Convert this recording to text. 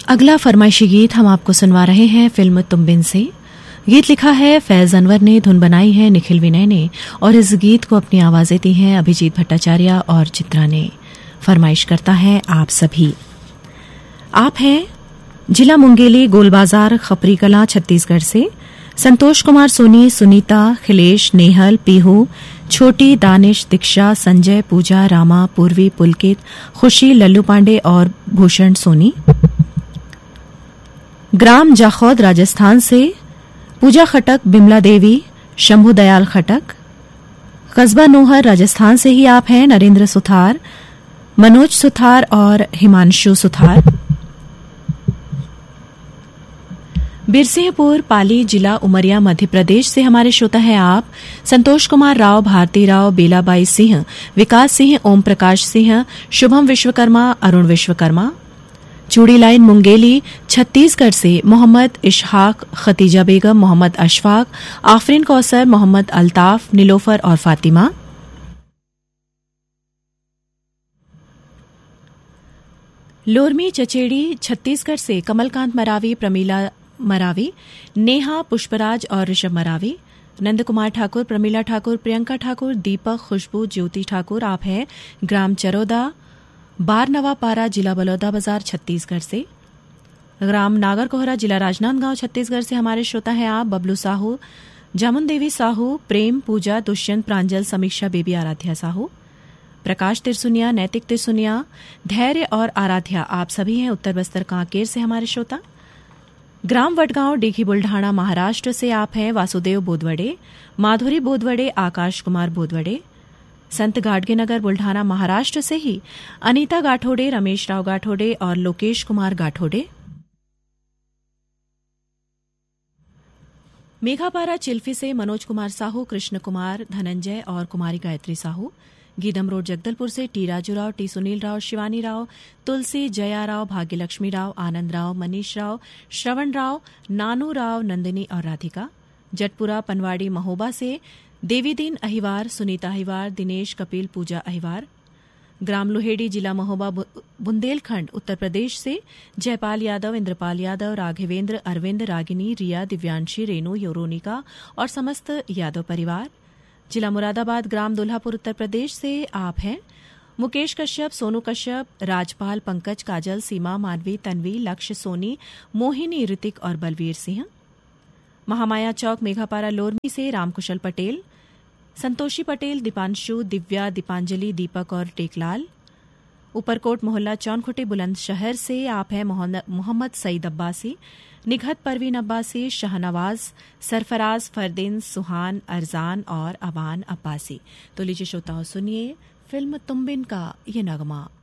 अगला फरमाइशी गीत हम आपको सुनवा रहे हैं फिल्म तुम बिन से। गीत लिखा है फैज अनवर ने, धुन बनाई है निखिल विनय ने और इस गीत को अपनी आवाजें दी हैं अभिजीत भट्टाचार्य और चित्रा ने। फरमाइश करता है आप सभी। आप हैं जिला मुंगेली, गोलबाजार, खपरी कलां, छत्तीसगढ़ से संतोष कुमार सोनी, सुनीता, खिलेश, नेहल, पीहू, छोटी, दानिश, दीक्षा, संजय, पूजा, रामा, पूर्वी, पुलकित, खुशी, लल्लू पांडे और भूषण सोनी। ग्राम जाखौद राजस्थान से पूजा खटक, बिमला देवी, शंभू दयाल खटक। कस्बा नोहर राजस्थान से ही आप हैं नरेंद्र सुथार, मनोज सुथार और हिमांशु सुथार। बिरसिंहपुर पाली जिला उमरिया मध्य प्रदेश से हमारे श्रोता हैं आप संतोष कुमार राव, भारती राव, बेलाबाई सिंह, विकास सिंह, ओम प्रकाश सिंह, शुभम विश्वकर्मा, अरुण विश्वकर्मा। चूड़ी लाइन मुंगेली छत्तीसगढ़ से मोहम्मद इशहाक, खतीजा बेगम, मोहम्मद अशफाक, आफरीन कौसर, मोहम्मद अल्ताफ, नीलोफर और फातिमा। लोरमी चचेड़ी छत्तीसगढ़ से कमलकांत मरावी, प्रमीला मरावी, नेहा, पुष्पराज और ऋषभ मरावी। नंद कुमार ठाकुर, प्रमीला ठाकुर, प्रियंका ठाकुर, दीपक, खुशबू, ज्योति ठाकुर। आप हैं ग्राम चरोदा, बारनवापारा, जिला बलौदाबाजार, छत्तीसगढ़ से। ग्राम नागरकोहरा, जिला राजनांदगांव, छत्तीसगढ़ से हमारे श्रोता हैं आप बबलू साहू, जामुन देवी साहू, प्रेम, पूजा, दुष्यंत, प्रांजल, समीक्षा, बेबी आराध्या साहू। प्रकाश तिरसुनिया, नैतिक तिरसुनिया, धैर्य और आराध्या। आप सभी हैं उत्तर बस्तर कांकेर से हमारे श्रोता। ग्राम वडगांव, डीघी, बुल्ढाणा, महाराष्ट्र से आप हैं वासुदेव बोदवड़े, माधुरी बोदवड़े, आकाश कुमार बोदवड़े। संत गाडगे नगर, बुल्ढाना, महाराष्ट्र से ही अनीता गाठोडे, रमेश राव गाठोडे और लोकेश कुमार गाठोडे। मेघापारा चिल्फी से मनोज कुमार साहू, कृष्ण कुमार, धनंजय और कुमारी गायत्री साहू। गीदम रोड जगदलपुर से टी राजूराव, टी सुनील राव, शिवानी राव, तुलसी, जया राव, भाग्यलक्ष्मी राव, आनंद राव, मनीष राव, श्रवण राव, नानू राव, नंदिनी और राधिका। जटपुरा पनवाड़ी महोबा से देवीदीन अहिवार, सुनीता अहिवार, दिनेश, कपिल, पूजा अहिवार। ग्राम लोहेड़ी, जिला महोबा, बुंदेलखंड, उत्तर प्रदेश से जयपाल यादव, इंद्रपाल यादव, राघवेंद्र, अरविंद, रागिनी, रिया, दिव्यांशी, रेणु, योरोनिका और समस्त यादव परिवार। जिला मुरादाबाद, ग्राम दुल्हापुर, उत्तर प्रदेश से आप हैं मुकेश कश्यप, सोनू कश्यप, राजपाल, पंकज, काजल, सीमा, मानवी, तन्वी, लक्ष्य, सोनी, मोहिनी, ऋतिक और बलवीर सिंह। महामाया चौक, मेघापारा, लोरमी से रामकुशल पटेल, संतोषी पटेल, दीपांशु, दिव्या, दीपांजलि, दीपक और टेकलाल। ऊपरकोट मोहल्ला, चौनखुटी, बुलंदशहर से आप हैं मोहम्मद सईद अब्बासी, निघत, परवीन अब्बासी, शाहनवाज, सरफराज, फरदीन, सुहान, अरजान और अबान अब्बासी। तो लीजिए श्रोताओं, सुनिए फिल्म तुम बिन का ये नगमा।